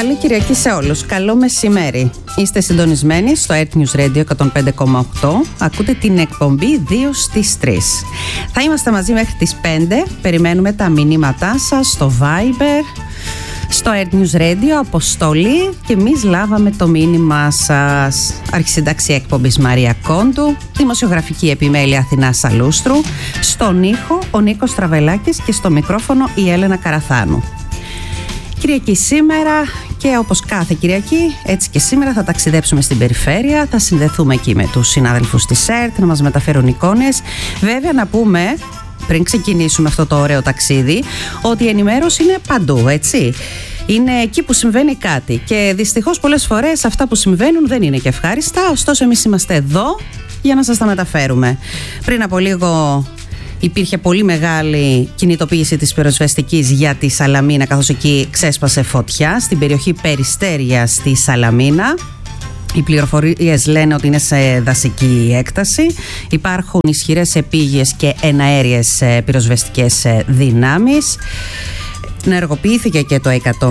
Καλή Κυριακή σε όλους. Καλό μεσημέρι. Είστε συντονισμένοι στο Earth News Radio 105,8. Ακούτε την εκπομπή 2 στις 3. Θα είμαστε μαζί μέχρι τις 5. Περιμένουμε τα μηνύματά σας στο Viber, στο Earth News Radio, Αποστολή, και εμείς λάβαμε το μήνυμά σας. Αρχισυνταξία εκπομπής Μαρία Κόντου, δημοσιογραφική επιμέλεια Αθηνά Σαλούστρου, στον ήχο ο Νίκος Τραβελάκης και στο μικρόφωνο η Έλενα Καραθάνου. Κυριακή σήμερα, και όπως κάθε Κυριακή, έτσι και σήμερα θα ταξιδέψουμε στην περιφέρεια, θα συνδεθούμε εκεί με τους συνάδελφους της ΕΡΤ, να μας μεταφέρουν εικόνες. Βέβαια να πούμε, πριν ξεκινήσουμε αυτό το ωραίο ταξίδι, ότι η ενημέρωση είναι παντού, έτσι. Είναι εκεί που συμβαίνει κάτι και δυστυχώς πολλές φορές αυτά που συμβαίνουν δεν είναι και ευχάριστα, ωστόσο εμείς είμαστε εδώ για να σας τα μεταφέρουμε. Πριν από λίγο υπήρχε πολύ μεγάλη κινητοποίηση της πυροσβεστικής για τη Σαλαμίνα, καθώς εκεί ξέσπασε φωτιά στην περιοχή Περιστέρια στη Σαλαμίνα. Οι πληροφορίες λένε ότι είναι σε δασική έκταση. Υπάρχουν ισχυρές επίγειες και εναέριες πυροσβεστικές δυνάμεις. Ενεργοποιήθηκε και το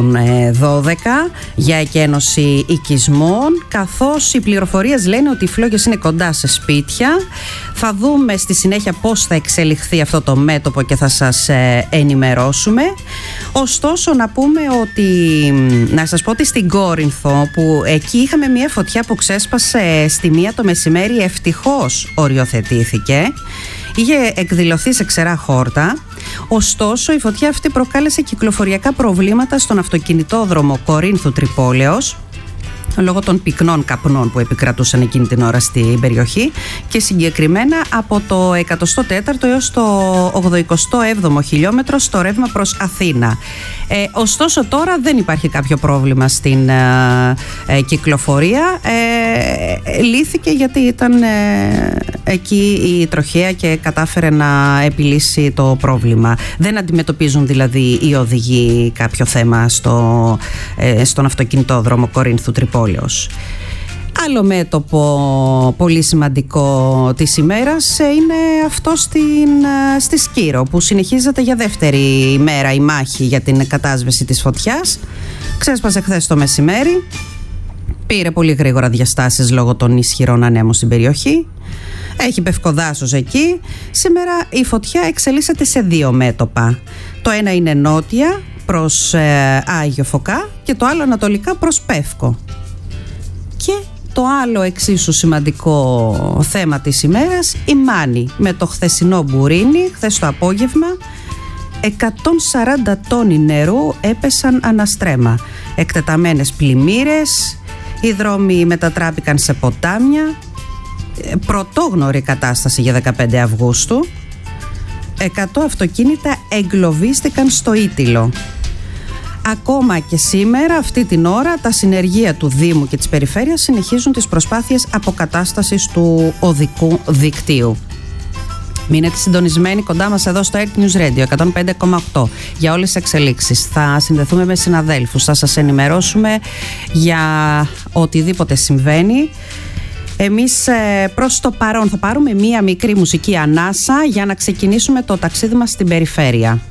112 για εκένωση οικισμών, καθώς οι πληροφορίες λένε ότι οι φλόγες είναι κοντά σε σπίτια. Θα δούμε στη συνέχεια πώς θα εξελιχθεί αυτό το μέτωπο και θα σας ενημερώσουμε. Ωστόσο να σας πω ότι στην Κόρινθο, που εκεί είχαμε μια φωτιά που ξέσπασε στη 1 το μεσημέρι, ευτυχώς οριοθετήθηκε. Είχε εκδηλωθεί σε ξερά χόρτα. Ωστόσο η φωτιά αυτή προκάλεσε κυκλοφοριακά προβλήματα στον αυτοκινητόδρομο Κορίνθου Τρυπόλεως, λόγω των πυκνών καπνών που επικρατούσαν εκείνη την ώρα στην περιοχή, και συγκεκριμένα από το 104ο έως το 87ο χιλιόμετρο στο ρεύμα προς Αθήνα. Ωστόσο τώρα δεν υπάρχει κάποιο πρόβλημα στην κυκλοφορία. Λύθηκε γιατί ήταν εκεί η τροχέα και κατάφερε να επιλύσει το πρόβλημα. Δεν αντιμετωπίζουν δηλαδή οι οδηγοί κάποιο θέμα στον αυτοκινητόδρομο Κορίνθου Τρυπόλεως. Άλλο μέτωπο πολύ σημαντικό της ημέρας είναι αυτό στη Σκύρο, που συνεχίζεται για δεύτερη ημέρα η μάχη για την κατάσβεση της φωτιάς. Ξέσπασε χθες το μεσημέρι, πήρε πολύ γρήγορα διαστάσεις λόγω των ισχυρών ανέμων στην περιοχή. Έχει πευκοδάσος εκεί. Σήμερα η φωτιά εξελίσσεται σε 2 μέτωπα. Το ένα είναι νότια προς Άγιο Φωκά και το άλλο ανατολικά προς Πεύκο. Και το άλλο εξίσου σημαντικό θέμα της ημέρας, η Μάνη με το χθεσινό μπουρίνι. Χθες το απόγευμα 140 τόνοι νερού έπεσαν αναστρέμα. Εκτεταμένες πλημμύρες, οι δρόμοι μετατράπηκαν σε ποτάμια. Πρωτόγνωρη κατάσταση για 15 Αυγούστου. 100 αυτοκίνητα εγκλωβίστηκαν στο Ήτυλο. Ακόμα και σήμερα, αυτή την ώρα, τα συνεργεία του Δήμου και της Περιφέρειας συνεχίζουν τις προσπάθειες αποκατάστασης του οδικού δικτύου. Μείνετε συντονισμένοι κοντά μας εδώ στο Earth News Radio 105,8 για όλες τις εξελίξεις. Θα συνδεθούμε με συναδέλφους, θα σας ενημερώσουμε για οτιδήποτε συμβαίνει. Εμείς προς το παρόν θα πάρουμε μία μικρή μουσική ανάσα για να ξεκινήσουμε το ταξίδι μας στην περιφέρεια.